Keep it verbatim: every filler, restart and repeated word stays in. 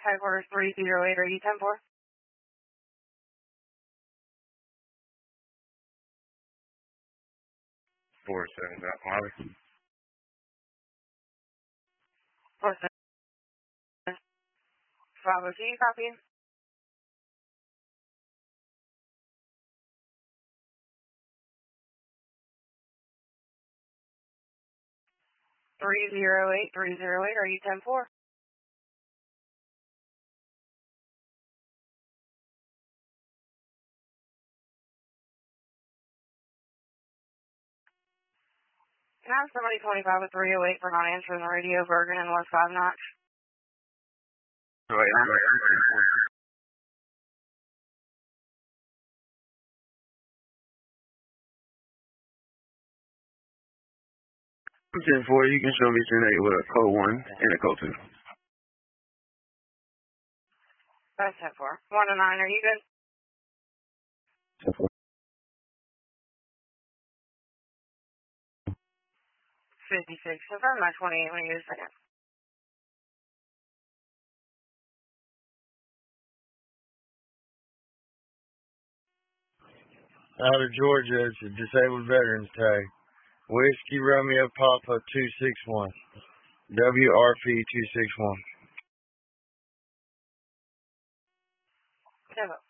Headquarters three zero eight, are you ten four? Four seven, got Molly. Four seven. Bravo, can you copy? Three zero eight, three zero eight, are you ten four? Can I have somebody twenty-five with three oh eight for not answering the radio, Bergen and West five Notch? Wait, I'm right. I'm ten four, you can show me ten eight with a code one and a code two. That's ten four. one to nine, are you good? ten four. fifty-six. Confirm my twenty-eight when you get a second. Out of Georgia, it's a disabled veterans tag. Whiskey Romeo Papa two six one. W R P two six one. Hello.